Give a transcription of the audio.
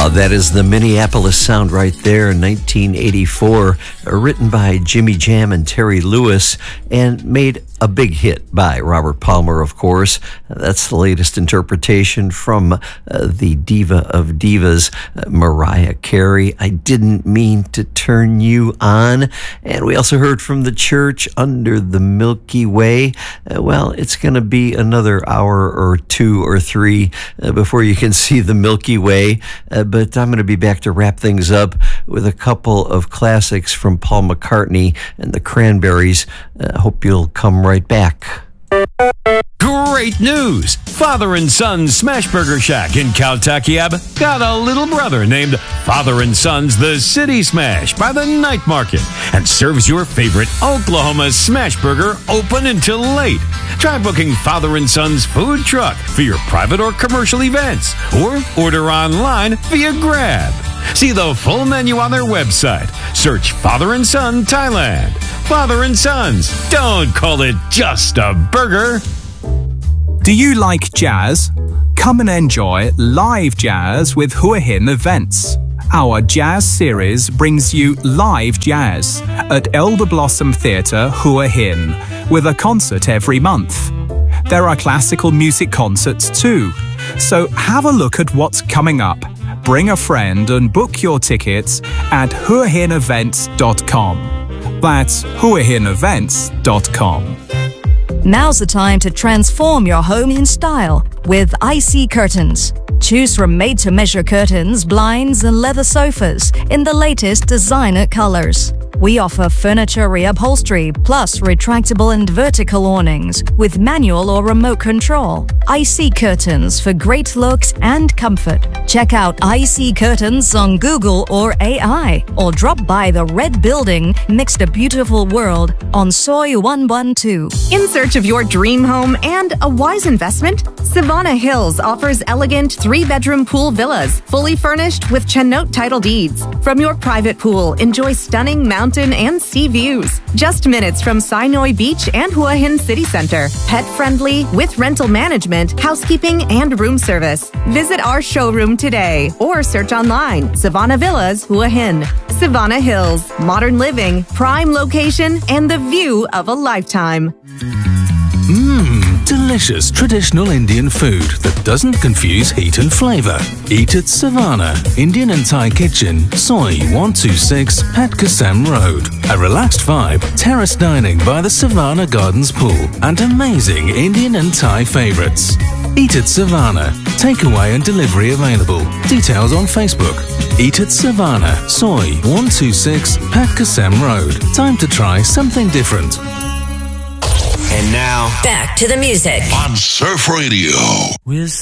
That is the Minneapolis sound right there, 1984, written by Jimmy Jam and Terry Lewis, and made a big hit by Robert Palmer, of course. That's the latest interpretation from the diva of divas, Mariah Carey. I Didn't Mean to Turn You On. And we also heard from the Church, Under the Milky Way. Well, it's going to be another hour or two or three before you can see the Milky Way. But I'm going to be back to wrap things up with a couple of classics from Paul McCartney and the Cranberries. Hope you'll come right back. Great news! Father and Son's Smashburger Shack in Caltakiab got a little brother named Father and Son's The City Smash by the Night Market and serves your favorite Oklahoma Smashburger open until late. Try booking Father and Son's food truck for your private or commercial events or order online via Grab. See the full menu on their website. Search Father and Son Thailand. Father and Sons. Don't call it just a burger. Do you like jazz? Come and enjoy live jazz with Hua Hin Events. Our jazz series brings you live jazz at Elder Blossom Theatre, Hua Hin, with a concert every month. There are classical music concerts too, so have a look at what's coming up. Bring a friend and book your tickets at huahinevents.com. That's huahinevents.com. Now's the time to transform your home in style with IC Curtains. Choose from made-to-measure curtains, blinds, and leather sofas in the latest designer colors. We offer furniture reupholstery plus retractable and vertical awnings with manual or remote control. IC Curtains for great looks and comfort. Check out IC Curtains on Google or AI, or drop by the Red Building next to Beautiful World on Soy 112. In search of your dream home and a wise investment? Savannah Hills offers elegant 3-bedroom pool villas, fully furnished with Chenote title deeds. From your private pool, enjoy stunning mountain and sea views. Just minutes from Sinoy Beach and Hua Hin City Center. Pet-friendly with rental management, housekeeping, and room service. Visit our showroom today or search online. Savannah Villas, Hua Hin. Savannah Hills. Modern living, prime location, and the view of a lifetime. Delicious traditional Indian food that doesn't confuse heat and flavor. Eat at Savannah, Indian and Thai Kitchen, Soy 126, Pat Kasem Road. A relaxed vibe, terrace dining by the Savannah Gardens pool, and amazing Indian and Thai favorites. Eat at Savannah. Takeaway and delivery available. Details on Facebook. Eat at Savannah, Soy 126, Pat Kasem Road. Time to try something different. And now, back to the music on Surf Radio. With